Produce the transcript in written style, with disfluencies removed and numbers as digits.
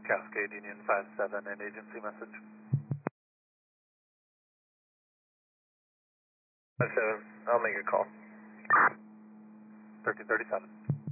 Cascade Union 57 and agency message. 57, I'll make a call. 1337.